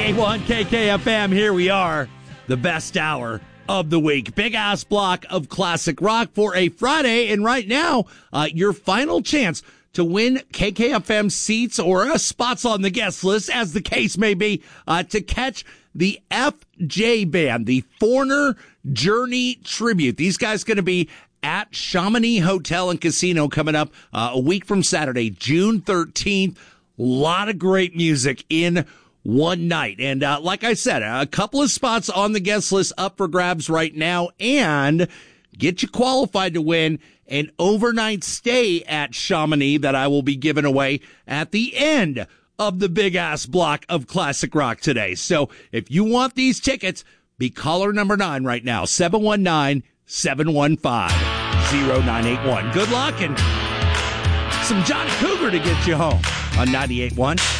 98.1 KKFM. Here we are, the best hour of the week. Big ass block of classic rock for a Friday. And right now, your final chance to win KKFM seats or spots on the guest list, as the case may be, to catch the FJ Band, the Foreigner Journey tribute. These guys going to be at Chamonix Hotel and Casino coming up a week from Saturday, June 13th. A lot of great music in one night. And like I said, a couple of spots on the guest list up for grabs right now, and get you qualified to win an overnight stay at Chamonix that I will be giving away at the end of the big ass block of classic rock today. So if you want these tickets, be caller number 9 right now, 719-715-0981. Good luck and some Johnny Cougar to get you home on 98.1